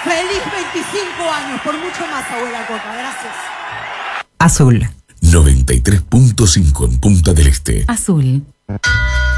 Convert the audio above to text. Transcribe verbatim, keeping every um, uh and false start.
Feliz veinticinco años, por mucho más, abuela Coca. Gracias. Azul. noventa y tres punto cinco en Punta del Este. Azul.